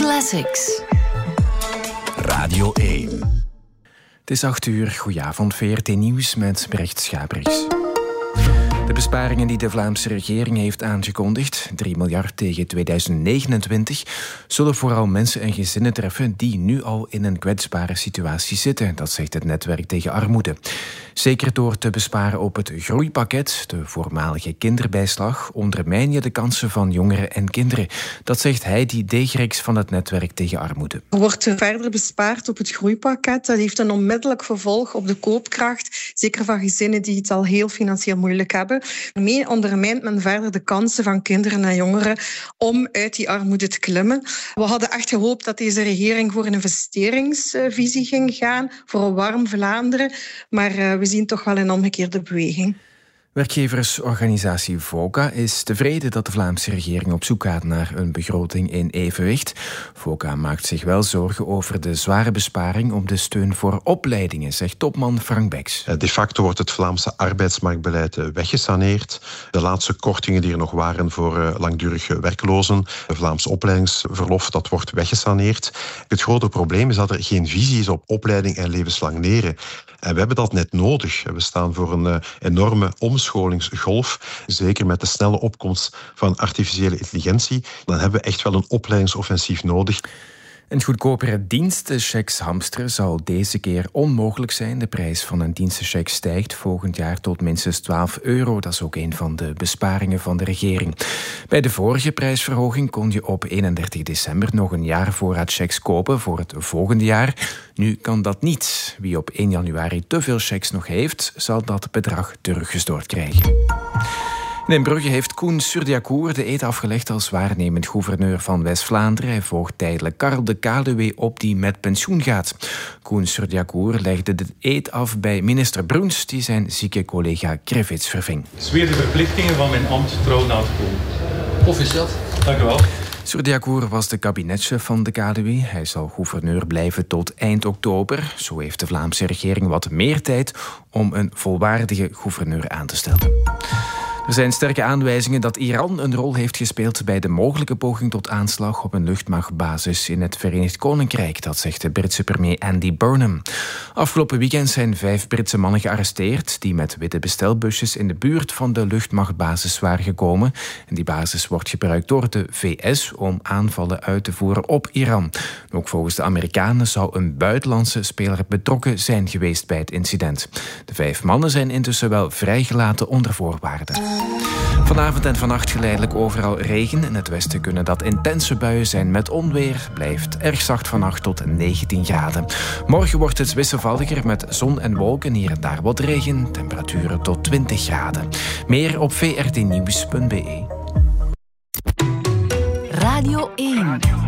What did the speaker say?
Classics. Radio 1. Het is 8:00. Goedenavond, VRT Nieuws met Brecht Schabriks. De besparingen die de Vlaamse regering heeft aangekondigd, 3 miljard tegen 2029, zullen vooral mensen en gezinnen treffen die nu al in een kwetsbare situatie zitten. Dat zegt het netwerk tegen armoede. Zeker door te besparen op het groeipakket, de voormalige kinderbijslag, ondermijn je de kansen van jongeren en kinderen. Dat zegt Heidi Degerix van het netwerk tegen armoede. Er wordt verder bespaard op het groeipakket. Dat heeft een onmiddellijk vervolg op de koopkracht, zeker van gezinnen die het al heel financieel moeilijk hebben. Daarmee ondermijnt men verder de kansen van kinderen en jongeren om uit die armoede te klimmen. We hadden echt gehoopt dat deze regering voor een investeringsvisie ging gaan, voor een warm Vlaanderen, maar we zien toch wel een omgekeerde beweging. Werkgeversorganisatie VOCA is tevreden dat de Vlaamse regering op zoek gaat naar een begroting in evenwicht. VOCA maakt zich wel zorgen over de zware besparing op de steun voor opleidingen, zegt topman Frank Beks. De facto wordt het Vlaamse arbeidsmarktbeleid weggesaneerd. De laatste kortingen die er nog waren voor langdurig werklozen, het Vlaams opleidingsverlof, dat wordt weggesaneerd. Het grote probleem is dat er geen visie is op opleiding en levenslang leren. En we hebben dat net nodig. We staan voor een enorme omscholingsgolf. Zeker met de snelle opkomst van artificiële intelligentie. Dan hebben we echt wel een opleidingsoffensief nodig. Een goedkopere dienstenchecks hamsteren zal deze keer onmogelijk zijn. De prijs van een dienstencheck stijgt volgend jaar tot minstens €12. Dat is ook een van de besparingen van de regering. Bij de vorige prijsverhoging kon je op 31 december nog een jaar voorraad checks kopen voor het volgende jaar. Nu kan dat niet. Wie op 1 januari te veel checks nog heeft, zal dat bedrag teruggestort krijgen. In Brugge heeft Koen Surdiacour de eed afgelegd als waarnemend gouverneur van West-Vlaanderen. Hij volgt tijdelijk Karel de Kaluwe op die met pensioen gaat. Koen Surdiacour legde de eed af bij minister Bruns, die zijn zieke collega Krevits verving. Ik zweer de verplichtingen van mijn ambt trouw na te komen. Proficiat. Dank u wel. Surdiacour was de kabinetchef van de Kaluwe. Hij zal gouverneur blijven tot eind oktober. Zo heeft de Vlaamse regering wat meer tijd om een volwaardige gouverneur aan te stellen. Er zijn sterke aanwijzingen dat Iran een rol heeft gespeeld bij de mogelijke poging tot aanslag op een luchtmachtbasis in het Verenigd Koninkrijk. Dat zegt de Britse premier Andy Burnham. Afgelopen weekend zijn 5 Britse mannen gearresteerd die met witte bestelbusjes in de buurt van de luchtmachtbasis waren gekomen. En die basis wordt gebruikt door de VS om aanvallen uit te voeren op Iran. Ook volgens de Amerikanen zou een buitenlandse speler betrokken zijn geweest bij het incident. De 5 mannen zijn intussen wel vrijgelaten onder voorwaarden. Vanavond en vannacht geleidelijk overal regen. In het westen kunnen dat intense buien zijn met onweer. Blijft erg zacht van 8 tot 19 graden. Morgen wordt het wisselvalliger met zon en wolken. Hier en daar wat regen. Temperaturen tot 20 graden. Meer op vrtnieuws.be. Radio 1.